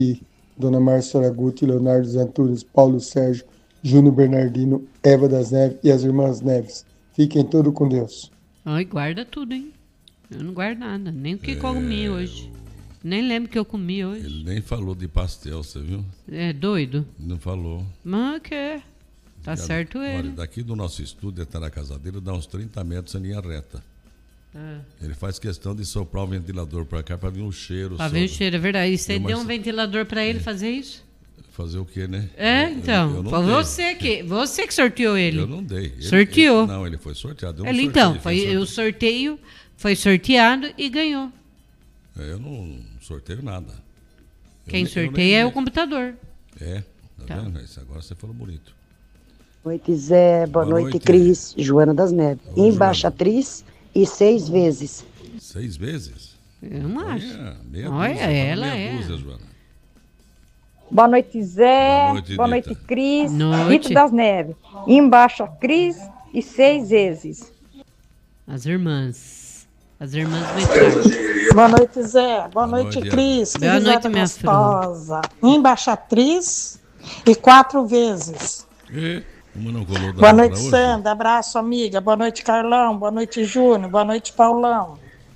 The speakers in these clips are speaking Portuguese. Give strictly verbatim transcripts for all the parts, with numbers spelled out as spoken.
Dona Márcia Araguti, Leonardo Zantunes, Paulo Sérgio, Júnior Bernardino, Eva das Neves e as irmãs Neves. Fiquem todos com Deus. Ai, guarda tudo, hein? Eu não guardo nada, nem o que é, eu comi hoje. Nem lembro o que eu comi hoje. Ele nem falou de pastel, você viu? É doido? Não falou. Mas que é? Tá Já, certo ele. Olha, daqui do nosso estúdio até na casa dele dá uns trinta metros em linha reta. É. Ele faz questão de soprar o ventilador pra cá pra vir um cheiro. Pra vir um cheiro, é verdade. E você deu um ventilador pra ele é. fazer isso? Fazer o quê, né? É, então. Eu, eu foi você que, você que sorteou ele. Eu não dei. Ele, Sorteou. Ele, não, ele foi sorteado. Eu ele, então, foi, o sorteio foi sorteado e ganhou. É, eu não sorteio nada. Quem eu, sorteia eu é o computador. É, tá, tá. vendo? Isso, agora você falou bonito. Boa noite, Zé. Boa, Boa noite, noite, Cris. Joana das Neves. Oi, Embaixatriz e seis vezes. Seis vezes? Eu não acho. Olha, meia Olha dúzia, ela meia é. Dúzia, Joana. Boa noite, Zé. Boa noite, Boa noite Cris. Noite. Rito das Neves. Embaixo, Cris e seis vezes. As irmãs. As irmãs metralhas. Boa noite, Zé. Boa, Boa noite, noite, Cris. Boa noite, minha gostosa. Embaixatriz e quatro vezes. E, uma não colou Boa noite, Sandra. Abraço, amiga. Boa noite, Carlão. Boa noite, Júnior. Boa noite, Paulão.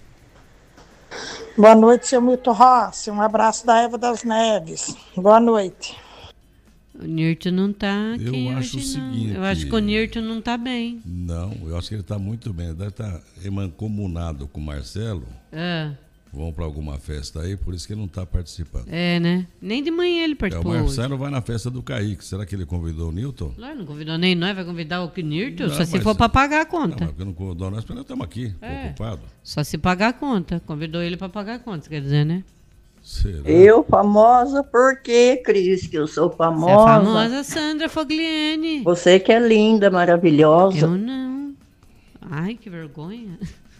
Boa noite, seu Milton Rossi. Um abraço da Eva das Neves. Boa noite. O Nirto não tá aqui Eu acho hoje, o seguinte... não. Eu acho que o Nirto não tá bem. Não, eu acho que ele tá muito bem. Ele deve estar tá mancomunado com o Marcelo. É. Vão para alguma festa aí, por isso que ele não tá participando. É, né? Nem de manhã ele participou. É, o Marcelo hoje. vai na festa do Kaique. Será que ele convidou o Nilton? Não, não convidou nem nós, vai convidar o Nirto, não, só se for para pagar a conta. Não, porque não convidou nós, porque nós estamos aqui, é. ocupados. Só se pagar a conta. Convidou ele para pagar a conta, quer dizer, né? Será? Eu, famosa, por quê, Cris? Que eu sou famosa. Você é famosa, Sandra Fogliene. Você que é linda, maravilhosa. Eu não. Ai, que vergonha.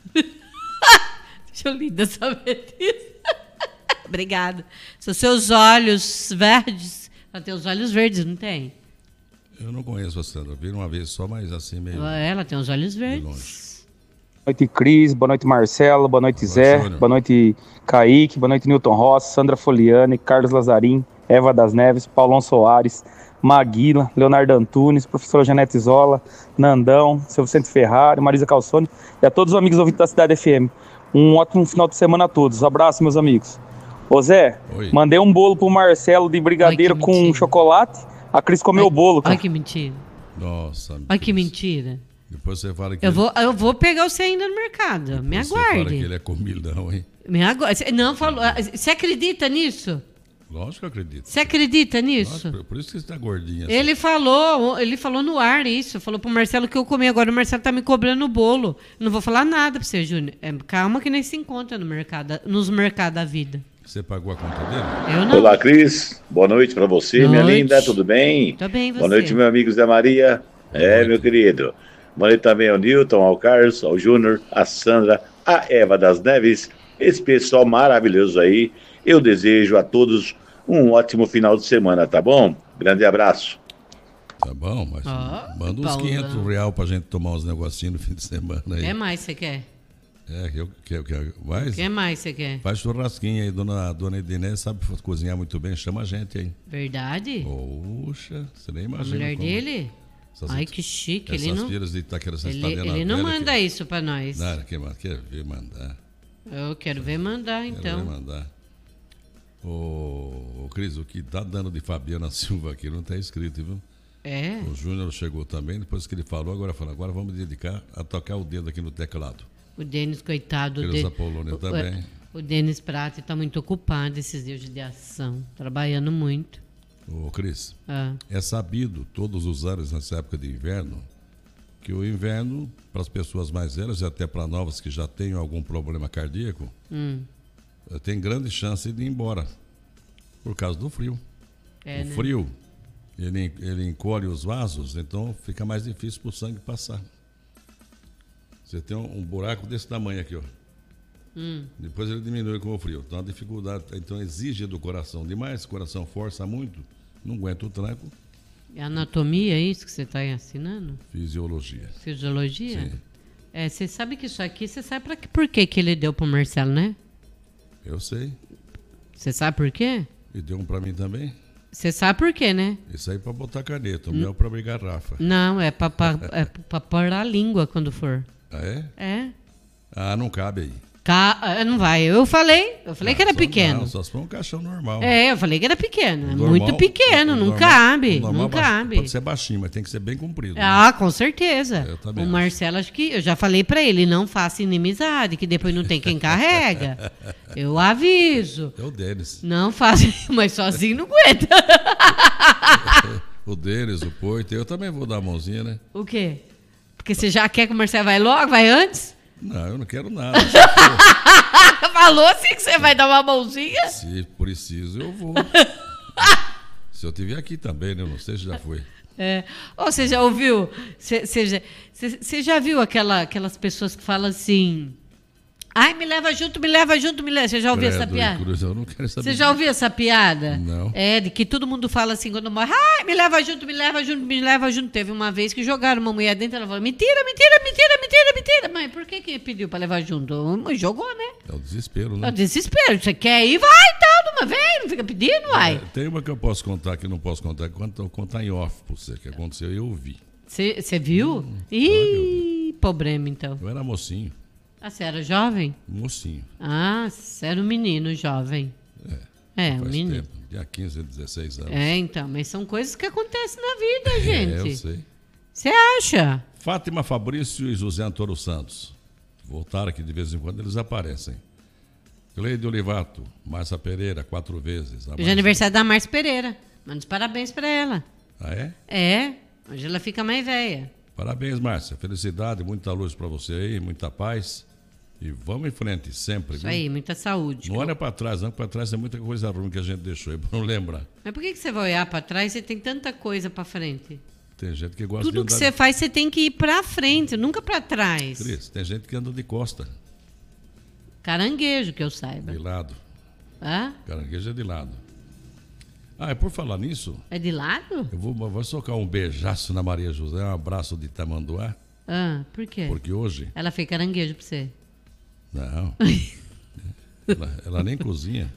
Deixa eu linda saber disso. Obrigada. São seus olhos verdes. Ela tem os olhos verdes, não tem? Eu não conheço a Sandra. Vi uma vez só, mas assim meio... Ela tem os olhos verdes. Boa noite, Cris. Boa noite, Marcelo. Boa noite, boa Zé. Noite, boa noite, Kaique. Boa noite, Nilton Rossi, Sandra Foliani, Carlos Lazarim, Eva das Neves, Paulão Soares, Maguila, Leonardo Antunes, professora Janete Zola, Nandão, seu Vicente Ferrari, Marisa Calçone e a todos os amigos ouvintes da Cidade F M. Um ótimo final de semana a todos. Abraço, meus amigos. Ô Zé, Oi. mandei um bolo pro Marcelo de brigadeiro Ai, com chocolate. A Cris comeu Ai, o bolo. Olha que mentira. Nossa. Olha que mentira. Depois você fala que... Eu, ele... vou, eu vou pegar você ainda no mercado. Depois Me você aguarde. Fala que ele é comilão, hein? Me aguarde. Não, falou. Você acredita nisso? Lógico que eu acredito. Você acredita nisso? Lógico, por isso que você está gordinha. Ele assim. falou, ele falou no ar isso. Falou pro Marcelo que eu comi. Agora o Marcelo tá me cobrando o bolo. Não vou falar nada pra você, Júnior. É, calma que nem se encontra no mercado, nos mercados da vida. Você pagou a conta dele? Eu não. Olá, Cris. Boa noite pra você, noite. minha linda. Tudo bem? Tô bem, você? Boa noite, meus amigos da Maria. É, meu querido. Boa noite também ao Nilton, ao Carlos, ao Júnior, a Sandra, a Eva das Neves. Esse pessoal maravilhoso aí. Eu desejo a todos um ótimo final de semana, tá bom? Grande abraço. Tá bom, mas oh, manda uns quinhentos reais pra gente tomar uns negocinhos no fim de semana aí. O que mais você quer? É, eu quero. Que, mais? O que mais você quer? Faz churrasquinho aí, dona, dona Edinê sabe cozinhar muito bem, chama a gente aí. Verdade? Poxa, você nem imagina. A mulher como... dele? Essas, Ai, que chique. Essas ele não, filhas de Itaquera, ele, ele não manda que... isso pra nós. Não, quer, quer ver mandar. Eu quero ver mandar, então. Quero ver mandar. Ô, ô Cris, o que tá dando de Fabiana Silva aqui não tá escrito, viu? É. O Júnior chegou também, depois que ele falou, agora falou, agora vamos me dedicar a tocar o dedo aqui no teclado. O Denis, coitado. O Denis Apolônio também. O, o Denis Prata está muito ocupado esses dias de ação, trabalhando muito. Ô, Cris, ah. é sabido todos os anos nessa época de inverno que o inverno, para as pessoas mais velhas e até para novas que já tenham algum problema cardíaco, hum. tem grande chance de ir embora por causa do frio. É, o né? frio, ele, ele encolhe os vasos, então fica mais difícil para o sangue passar. Você tem um, um buraco desse tamanho aqui, ó. Hum. Depois ele diminui com o frio. Então a dificuldade, então exige do coração demais, o coração força muito, não aguenta o tranco. É anatomia, é isso que você está ensinando? Fisiologia. Fisiologia? Sim. É, você sabe que isso aqui, você sabe pra que, por que, que ele deu pro Marcelo, né? Eu sei. Você sabe por quê? E deu um pra mim também? Você sabe por quê, né? Isso aí pra botar caneta, o meu é pra abrir garrafa. Não, é pra, pra, é pra pôr a língua quando for. Ah, é? É. Ah, não cabe aí. Ca... Não vai. Eu falei, eu falei Ah, que era só, pequeno. Não, só se for um caixão normal. É, eu falei que era pequeno. Normal, muito pequeno, o não normal, cabe. o normal Não baixo, cabe. Pode ser baixinho, mas tem que ser bem comprido. Ah, né? com certeza. Eu também O acho. Marcelo, acho que eu já falei pra ele, não faça inimizade, que depois não tem quem carrega. Eu aviso. É o deles. Não faça, mas sozinho não aguenta. O deles, o Poito. Eu também vou dar a mãozinha, né? O quê? Porque você já quer que o Marcelo vai logo, vai antes? Não, eu não quero nada. Falou assim que você vai dar uma mãozinha? Se preciso, eu vou. Se eu estiver aqui também, né? Eu não sei se já foi. É. Ou você já ouviu? Você, você, já, você, você já viu aquela, aquelas pessoas que falam assim... Ai, me leva junto, me leva junto, me leva. Você já ouviu Credo, essa piada? Cruz, eu não quero saber. Você já ouviu essa piada? Não. É, de que todo mundo fala assim quando morre. Ai, me leva junto, me leva junto, me leva junto. Teve uma vez que jogaram uma mulher dentro, ela falou, mentira, mentira, mentira, mentira, mentira. Mãe, por que que pediu pra levar junto? Jogou, né? É o desespero, É né? o desespero. Você quer ir? Vai, então, de uma vez. Não fica pedindo, vai. É, tem uma que eu posso contar que não posso contar, que eu contar em off pra você, que aconteceu e eu ouvi. Você viu? Hum, Ih, problema, então. Eu era mocinho. Ah, você era jovem? Mocinho. Ah, você era um menino jovem. É. É, um Faz menino. tempo, dia quinze, dezesseis anos. É, então, mas são coisas que acontecem na vida, É, gente. eu sei. Você acha? Fátima Fabrício e José Antônio Santos. Voltaram aqui de vez em quando, eles aparecem. Cleide Olivato, Márcia Pereira, quatro vezes. Hoje é aniversário da Márcia Pereira. Manda os parabéns pra ela. Ah, é? É, hoje ela fica mais velha. Parabéns, Márcia. Felicidade, muita luz pra você aí, muita paz. E vamos em frente, sempre. Isso viu? aí, muita saúde. Não olha pra trás, não, pra trás tem muita coisa ruim que a gente deixou aí, pra não lembrar. Mas por que que você vai olhar pra trás e tem tanta coisa pra frente? Tem gente que gosta Tudo de que andar você faz, você tem que ir pra frente, nunca pra trás. Cris, tem gente que anda de costa, Caranguejo, que eu saiba. de lado. Hã? Caranguejo é de lado. Ah, e por falar nisso, É de lado? eu vou, vou socar um beijaço na Maria José, um abraço de Tamanduá, Ah, por quê? porque hoje... Ela fez caranguejo pra você. Não. ela, ela nem cozinha.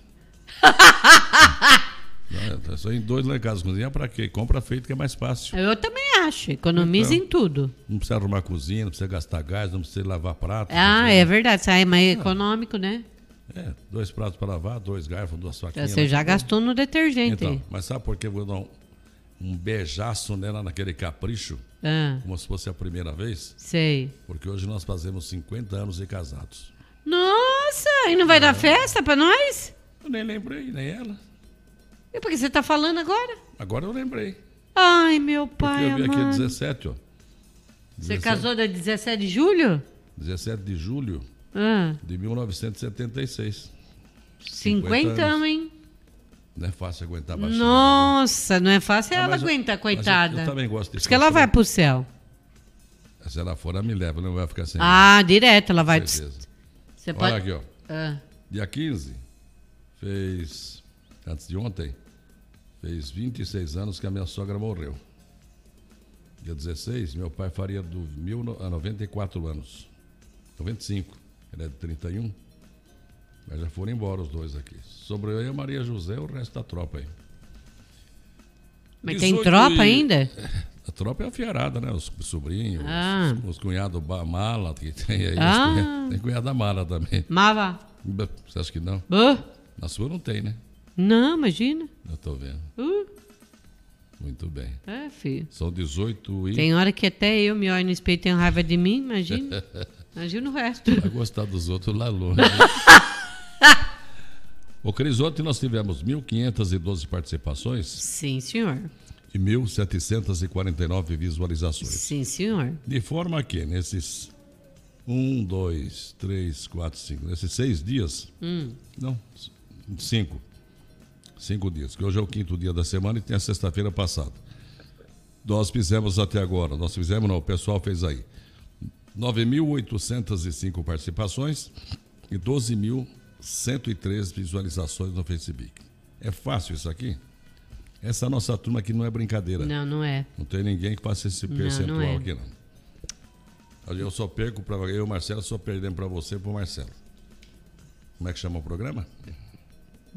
Não, só em dois lá em casa. Cozinhar pra quê? Compra feito que é mais fácil. Eu também acho. Economiza Então. em tudo. Não precisa arrumar cozinha, não precisa gastar gás, não precisa lavar prato. não Ah, precisa- é verdade. Sai mais econômico, né? É, dois pratos para lavar, dois garfos, duas faquinhas. Você já gastou no detergente Então, aí. mas sabe por que eu vou dar um, um beijaço nela naquele capricho? Ah, Como se fosse a primeira vez? sei. Porque hoje nós fazemos cinquenta anos de casados. Nossa, e não vai dar festa pra nós? Eu nem lembrei, nem ela. E por que você tá falando agora? Agora eu lembrei. Ai, meu Porque pai eu vi aqui amado. dezessete, ó. Você dezessete casou dia dezessete de julho? dezessete de julho Ah, de mil novecentos e setenta e seis. cinquenta anos, hein? Não é fácil aguentar baixinho. Nossa, não é fácil Ah, ela mas eu- aguentar, mas eu- coitada. eu também gosto Por de isso que ela vai pro céu. Se ela for, ela me leva, não vai ficar sem. Ah, direto, ela vai. Com certeza. Você Olha pode. aqui, ó. Ah, Dia quinze, fez, antes de ontem, fez vinte e seis anos que a minha sogra morreu. Dia dezesseis, meu pai faria do mil, no- ah, noventa e quatro anos. noventa e cinco, ele é de trinta e um. Mas já foram embora os dois aqui. Sobre eu e a Maria José, o resto da tropa aí. mas tem dezoito tropa e- ainda? A tropa é afiarada, né? Os sobrinhos, Ah. os, os cunhados ba- mala que tem aí. Ah. Os cunha- tem cunhada mala também. Mava. Você acha que não? Ah, Na sua não tem, né? não, imagina. Eu tô vendo. Uh, Muito bem. é, filho. São dezoito e... Tem hora que até eu me olho no espelho e tenho raiva de mim, imagina. Imagina o resto. Vai gostar dos outros lá longe. Ô, Cris, ontem nós tivemos mil quinhentas e doze participações Sim, senhor. e mil setecentas e quarenta e nove visualizações. Sim, senhor. De forma que nesses um, dois, três, quatro, cinco, nesses seis dias, Hum. não, cinco, cinco dias, que hoje é o quinto dia da semana e tem a sexta-feira passada. Nós fizemos até agora, nós fizemos não, o pessoal fez aí, nove mil oitocentas e cinco participações e doze mil cento e três visualizações no Facebook. É fácil isso aqui? Essa nossa turma aqui não é brincadeira. Não, não é. Não tem ninguém que faça esse Não, percentual não é. aqui, não. Eu só perco para eu e o Marcelo, só perdemos para você e para o Marcelo. Como é que chama o programa?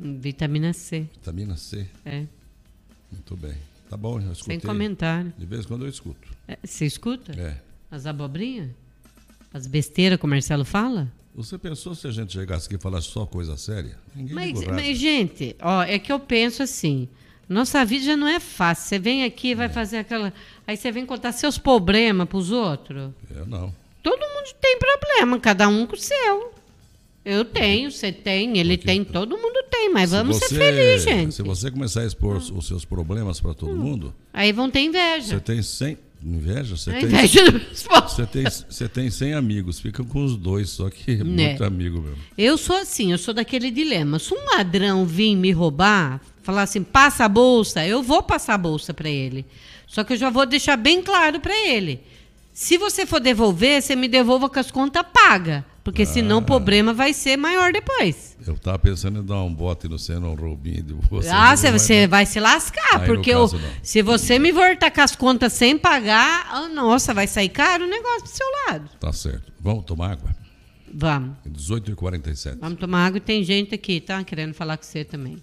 Vitamina C. Vitamina C? É. Muito bem. Tá bom, eu escutei. Sem comentário. De vez em quando eu escuto. É, você escuta? É. As abobrinhas? As besteiras que o Marcelo fala? Você pensou se a gente chegasse aqui e falasse só coisa séria? Ninguém mas, mas, gente, ó, é que eu penso assim, nossa vida já não é fácil. Você vem aqui e vai é. fazer aquela... Aí você vem contar seus problemas pros outros. Eu não. Todo mundo tem problema, cada um com o seu. Eu tenho, você tem, ele Porque tem, todo mundo tem, mas vamos você, ser felizes, gente. Se você começar a expor hum. os seus problemas para todo hum. mundo... Aí vão ter inveja. Você tem cem... Inveja? Você tem, inveja você tem, você tem cem amigos, fica com os dois, só que é muito é. amigo mesmo. Eu sou assim, eu sou daquele dilema. Se um ladrão vir me roubar, falar assim, passa a bolsa, eu vou passar a bolsa para ele. Só que eu já vou deixar bem claro para ele. Se você for devolver, você me devolva com as contas pagas. Porque ah. senão o problema vai ser maior depois. Eu estava pensando em dar um bote no Senna, um roubinho de você. Ah, você, você vai se lascar. Aí, porque eu, se você me voltar com as contas sem pagar, oh, nossa, vai sair caro o negócio pro seu lado. Tá certo. Vamos tomar água? Vamos. dezoito e quarenta e sete. Vamos tomar água e tem gente aqui, tá? Querendo falar com você também.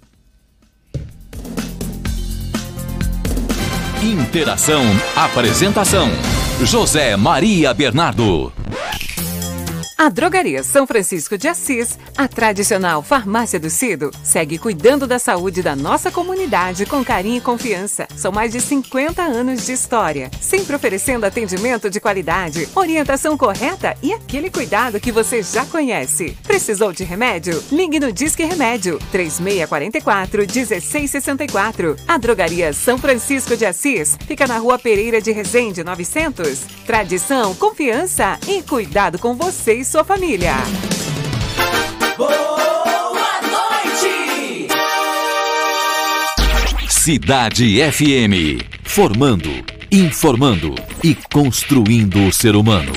Interação. Apresentação: José Maria Bernardo. A Drogaria São Francisco de Assis, a tradicional farmácia do Cido, segue cuidando da saúde da nossa comunidade com carinho e confiança. São mais de cinquenta anos de história, sempre oferecendo atendimento de qualidade, orientação correta e aquele cuidado que você já conhece. Precisou de remédio? Ligue no Disque Remédio, três seis quatro quatro, um seis seis quatro. A Drogaria São Francisco de Assis fica na Rua Pereira de Resende, novecentos. Tradição, confiança e cuidado com você e sua família. Boa noite! Cidade F M. Formando, informando e construindo o ser humano.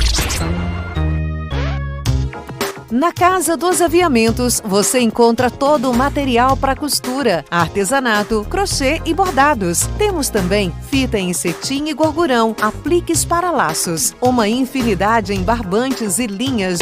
Na Casa dos Aviamentos, você encontra todo o material para costura, artesanato, crochê e bordados. Temos também fita em cetim e gorgurão, apliques para laços, uma infinidade em barbantes e linhas